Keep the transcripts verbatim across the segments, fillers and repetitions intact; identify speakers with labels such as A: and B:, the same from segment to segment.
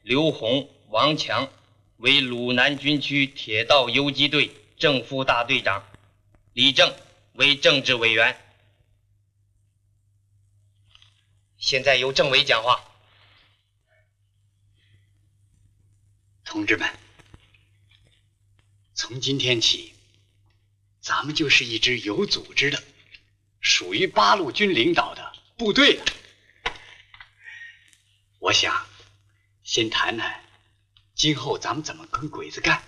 A: 刘洪、王强为鲁南军区铁道游击队正副大队长，李正为政治委员。现在由政委讲话。
B: 同志们，从今天起，咱们就是一支有组织的、属于八路军领导的部队了。我想先谈谈今后咱们怎么跟鬼子干。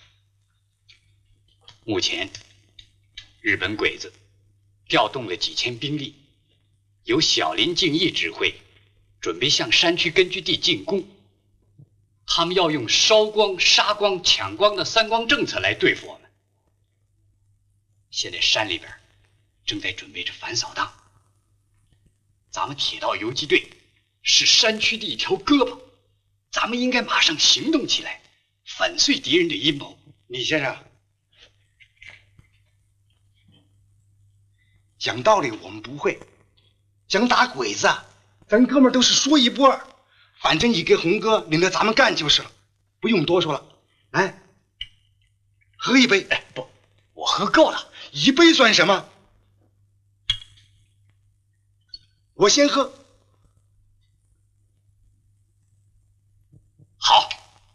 B: 目前，日本鬼子调动了几千兵力，由小林敬义指挥，准备向山区根据地进攻。他们要用烧光、杀光、抢光的三光政策来对付我们。现在山里边正在准备着反扫荡，咱们铁道游击队是山区的一条胳膊，咱们应该马上行动起来，粉碎敌人的阴谋。
C: 李先生，讲道理我们不会，想打鬼子，咱哥们都是说一不二。反正你给红哥领着咱们干就是了，不用多说了。来，喝一杯。
B: 哎，不，我喝够了，
C: 一杯算什么？我先喝。
B: 好。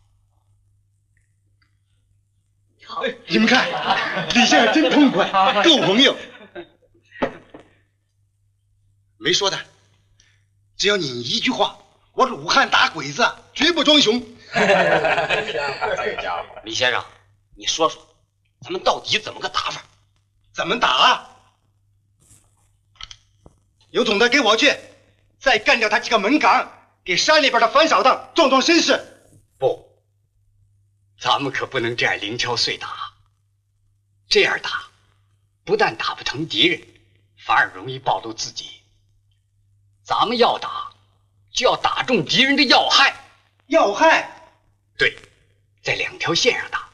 C: 好，你们看，李先生真痛快，够朋友。没说的，只要你一句话。我鲁汉打鬼子，绝不装熊。
D: 李先生，你说说，咱们到底怎么个打法？
C: 怎么打？有种的给我去，再干掉他几个门岗，给山里边的反扫荡壮壮声势。
B: 不，咱们可不能这样零敲碎打。这样打，不但打不疼敌人，反而容易暴露自己。咱们要打。就要打中敌人的要害，
C: 要害，
B: 对，在两条线上打。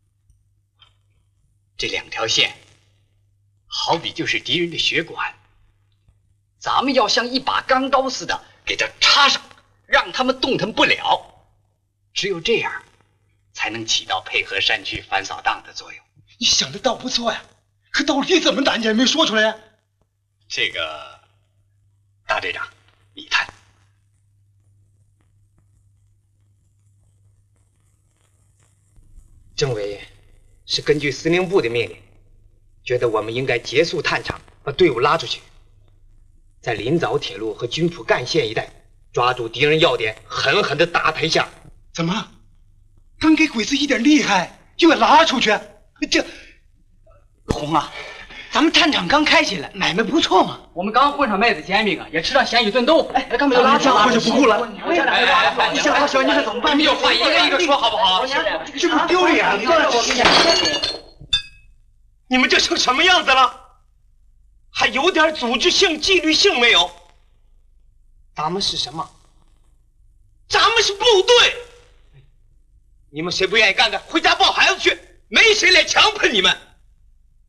B: 这两条线，好比就是敌人的血管，咱们要像一把钢刀似的给它插上，让他们动弹不了。只有这样，才能起到配合山区反扫荡的作用。
C: 你想的倒不错呀，可到底怎么打你还没说出来呀？
B: 这个，大队长，你谈。
E: 政委是根据司令部的命令，觉得我们应该结束探场，把队伍拉出去，在临枣铁路和军浦干线一带抓住敌人要点，狠狠地打他一下。
C: 怎么？刚给鬼子一点厉害，就要拉出去？这
F: 红啊，咱们探场刚开起来，买卖不错嘛。
G: 我们刚混上麦子煎饼啊，也吃上咸鱼炖豆腐。
F: 哎，干嘛又拉架？
C: 我就不顾了。
F: 你想好小你可怎么办？
D: 你们有话一个一个说好不好？
C: 这不丢脸吗？
H: 你们这成什么样子了？还有点组织性、纪律性没有？
E: 咱们是什么？
H: 咱们是部队。
E: 你们谁不愿意干的，
H: 回家抱孩子去，没谁来强迫你们。